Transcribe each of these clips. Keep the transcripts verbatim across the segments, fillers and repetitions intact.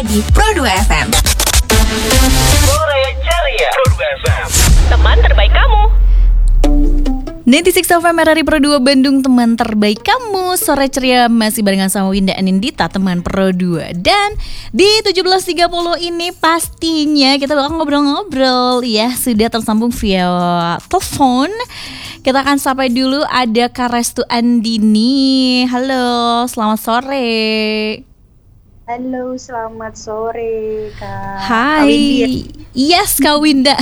di Pro dua F M. Sore Ceria Pro dua F M. Teman terbaik kamu. sembilan puluh enam F M R R I Pro dua Bandung, teman terbaik kamu. Sore ceria masih barengan sama Winda Anindita, teman Pro dua. Dan di tujuh belas tiga puluh ini pastinya kita bakal ngobrol-ngobrol ya. Sudah tersambung via telepon. Kita akan sampai dulu ada Kak Restu Andini. Halo, selamat sore. Halo, selamat sore Kak. Hai. Kak Windy ya? Yes, Kak Winda.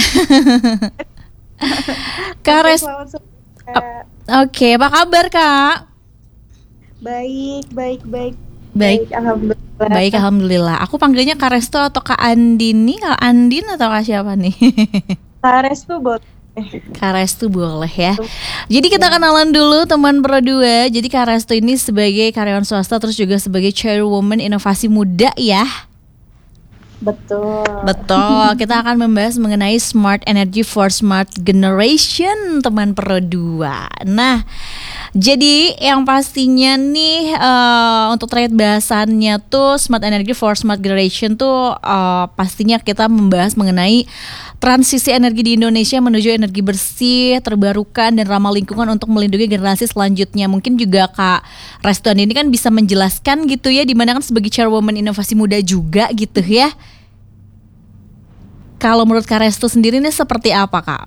Kak Oke, Restu. selamat sore, Kak. Oke, apa kabar Kak? Baik, baik, baik. Baik. Alhamdulillah. Baik, alhamdulillah. Aku panggilnya Kak Restu atau Kak Andini? Kak Andin atau Kak siapa nih? Kak Restu boleh. Kak Restu boleh ya. Jadi kita kenalan dulu teman Pro dua. Jadi Kak Restu ini sebagai karyawan swasta terus juga sebagai chairwoman inovasi muda ya. Betul. Betul. Kita akan membahas mengenai smart energy for smart generation teman Pro dua. Nah, jadi yang pastinya nih uh, untuk terkait bahasannya tuh smart energy for smart generation tuh uh, pastinya kita membahas mengenai transisi energi di Indonesia menuju energi bersih, terbarukan dan ramah lingkungan untuk melindungi generasi selanjutnya. Mungkin juga Kak Restu ini kan bisa menjelaskan gitu ya, dimana kan sebagai chairwoman inovasi muda juga gitu ya. Kalau menurut Kak Restu sendiri ini seperti apa Kak?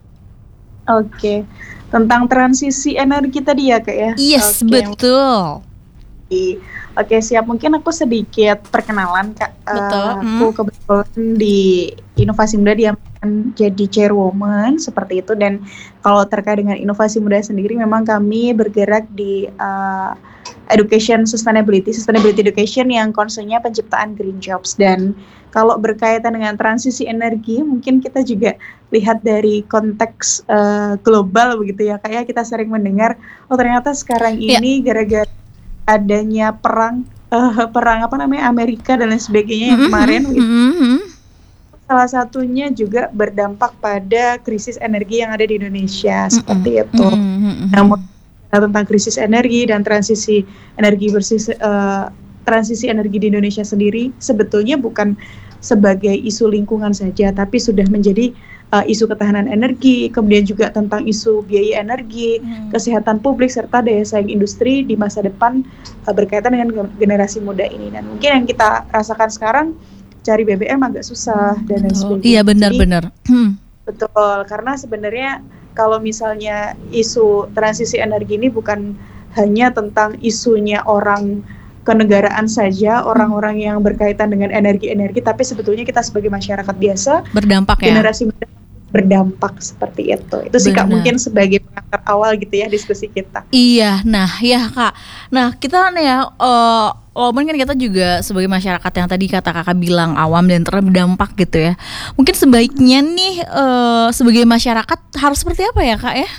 Oke, tentang transisi energi tadi ya Kak ya? Yes, Oke. betul. Oke, siap. Mungkin aku sedikit perkenalan Kak. Betul. Uh, aku kebetulan di Inovasi Muda diamankan jadi chairwoman seperti itu. Dan kalau terkait dengan Inovasi Muda sendiri, memang kami bergerak di uh, education sustainability, sustainability education yang concernnya penciptaan green jobs. Dan kalau berkaitan dengan transisi energi, mungkin kita juga lihat dari konteks uh, global begitu ya Kak ya. Kita sering mendengar, oh ternyata sekarang ini gara-gara adanya perang uh, perang apa namanya Amerika dan lain sebagainya yang kemarin gitu. Mm-hmm. Salah satunya juga berdampak pada krisis energi yang ada di Indonesia seperti Mm-hmm. itu. Mm-hmm. Namun tentang krisis energi dan transisi energi bersih uh, transisi energi di Indonesia sendiri sebetulnya bukan sebagai isu lingkungan saja, tapi sudah menjadi Uh, isu ketahanan energi, kemudian juga tentang isu biaya energi, hmm. kesehatan publik, serta daya saing industri di masa depan uh, berkaitan dengan generasi muda ini. Dan mungkin yang kita rasakan sekarang, cari B B M agak susah dan lain sebagainya. Iya benar-benar. Hmm. Betul, karena sebenarnya kalau misalnya isu transisi energi ini bukan hanya tentang isunya orang kenegaraan saja, orang-orang yang berkaitan dengan energi-energi, tapi sebetulnya kita sebagai masyarakat biasa berdampak ya. Generasi muda berdampak seperti itu. Itu sih Kak mungkin sebagai pengantar awal gitu ya diskusi kita. Iya, nah ya Kak. Nah kita nih ya, uh, walaupun kan kita juga sebagai masyarakat yang tadi kata Kakak bilang awam dan terdampak gitu ya. Mungkin sebaiknya nih uh, sebagai masyarakat harus seperti apa ya Kak ya?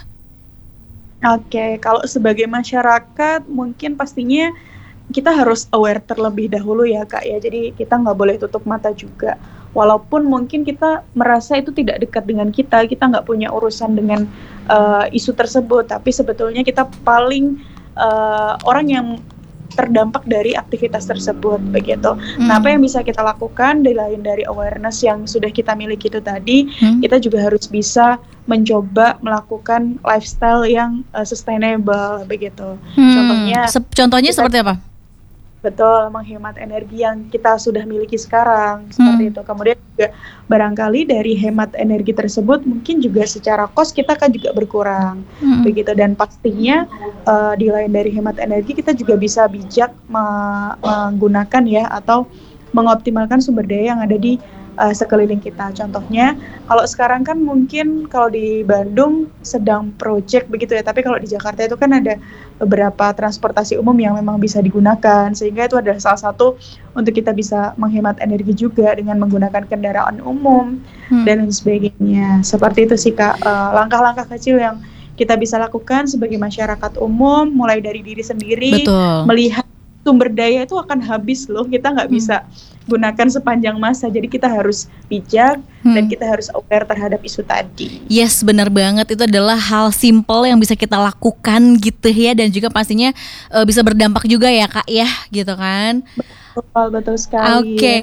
Oke, kalau sebagai masyarakat mungkin pastinya kita harus aware terlebih dahulu ya Kak ya. Jadi kita nggak boleh tutup mata juga. Walaupun mungkin kita merasa itu tidak dekat dengan kita, kita nggak punya urusan dengan uh, isu tersebut, tapi sebetulnya kita paling uh, orang yang terdampak dari aktivitas tersebut begitu. Hmm. Nah, apa yang bisa kita lakukan selain dari awareness yang sudah kita miliki itu tadi, hmm. kita juga harus bisa mencoba melakukan lifestyle yang uh, sustainable begitu. Hmm. Contohnya, Se- contohnya kita, seperti apa? Betul, menghemat energi yang kita sudah miliki sekarang seperti hmm. itu. Kemudian juga barangkali dari hemat energi tersebut mungkin juga secara kos kita kan juga berkurang hmm. begitu. Dan pastinya uh, di lain dari hemat energi kita juga bisa bijak me- menggunakan ya atau mengoptimalkan sumber daya yang ada di uh, sekeliling kita. Contohnya kalau sekarang kan mungkin kalau di Bandung sedang project begitu ya, tapi kalau di Jakarta itu kan ada beberapa transportasi umum yang memang bisa digunakan, sehingga itu adalah salah satu untuk kita bisa menghemat energi juga dengan menggunakan kendaraan umum hmm. dan lain sebagainya. Seperti itu sih Kak, uh, langkah-langkah kecil yang kita bisa lakukan sebagai masyarakat umum, mulai dari diri sendiri. Betul. Melihat sumber daya itu akan habis loh, kita nggak hmm. bisa gunakan sepanjang masa, jadi kita harus bijak hmm. dan kita harus aware terhadap isu tadi. Yes, benar banget, itu adalah hal simple yang bisa kita lakukan gitu ya, dan juga pastinya uh, bisa berdampak juga ya Kak ya, gitu kan. Betul, betul sekali. Oke, okay.